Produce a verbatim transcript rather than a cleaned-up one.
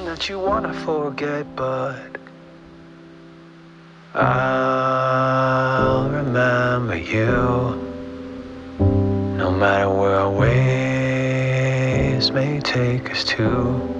that you wanna forget, but I'll remember you, no matter where our ways may take us to.